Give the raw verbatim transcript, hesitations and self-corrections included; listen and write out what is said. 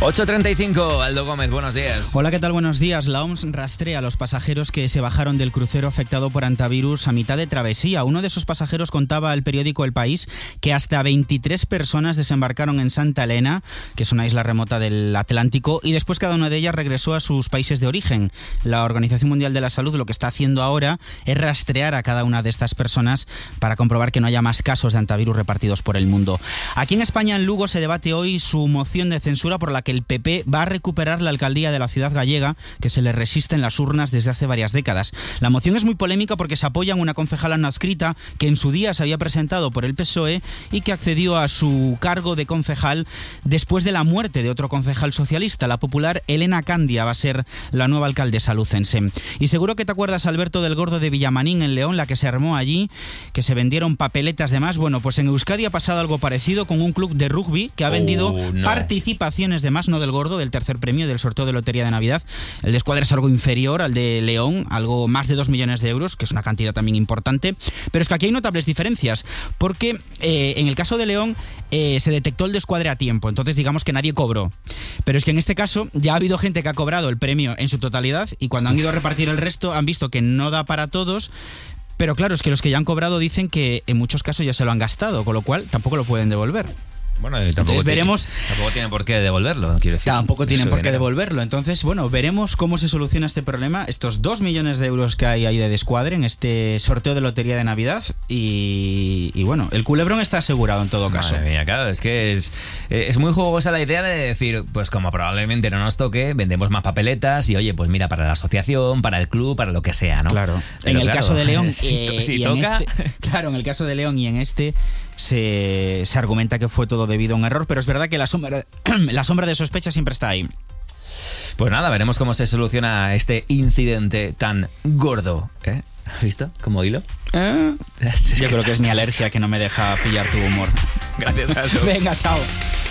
ocho treinta y cinco, Aldo Gómez, buenos días. Hola, ¿qué tal? Buenos días. La O M S rastrea a los pasajeros que se bajaron del crucero afectado por antivirus a mitad de travesía. Uno de esos pasajeros contaba al periódico El País que hasta veintitrés personas desembarcaron en Santa Elena, que es una isla remota del Atlántico, y después cada una de ellas regresó a sus países de origen. La Organización Mundial de la Salud lo que está haciendo ahora es rastrear a cada una de estas personas para comprobar que no haya más casos de antivirus repartidos por el mundo. Aquí en España, en Lugo, se debate hoy su moción de censura por la que el P P va a recuperar la alcaldía de la ciudad gallega, que se le resiste en las urnas desde hace varias décadas. La moción es muy polémica porque se apoya en una concejala no adscrita que en su día se había presentado por el P S O E y que accedió a su cargo de concejal después de la muerte de otro concejal socialista. La popular Elena Candia va a ser la nueva alcaldesa lucense. Y seguro que te acuerdas, Alberto, del Gordo de Villamanín en León, la que se armó allí, que se vendieron papeletas de más. Bueno, pues en Euskadi ha pasado algo parecido con un club de rugby que ha vendido oh, no. participaciones de más, no del Gordo, del tercer premio del sorteo de lotería de Navidad. El de Escuadra es algo inferior al de León, algo más de dos millones de euros, que es una cantidad también importante. Pero es que aquí hay notables diferencias, porque eh, en el caso de León eh, se detectó el descuadre a tiempo, entonces digamos que nadie cobró. Pero es que en este caso ya ha habido gente que ha cobrado el premio en su totalidad y cuando han ido a repartir el resto han visto que no da para todos. Pero claro, es que los que ya han cobrado dicen que en muchos casos ya se lo han gastado, con lo cual tampoco lo pueden devolver. Bueno, tampoco, entonces veremos. Tiene, tampoco tienen por qué devolverlo, quiero decir. Tampoco tienen por qué dinero. devolverlo. Entonces, bueno, veremos cómo se soluciona este problema. Estos dos millones de euros que hay ahí de descuadre en este sorteo de lotería de Navidad. Y, y bueno, el culebrón está asegurado en todo caso. Madre mía, claro, es que es, es muy jugosa la idea de decir, pues como probablemente no nos toque, vendemos más papeletas y oye, pues mira, para la asociación, para el club, para lo que sea, ¿no? Claro. Pero en el claro, caso de León si, eh, si y toca... en este, claro, en el caso de León y en este se, se argumenta que fue todo debido a un error, pero es verdad que la sombra, la sombra de sospecha siempre está ahí. Pues nada, veremos cómo se soluciona este incidente tan gordo, ¿eh? ¿Has visto? ¿Cómo hilo? ¿Eh? Yo creo que es mi alergia que no me deja pillar tu humor. Gracias, Aldo. Venga, chao.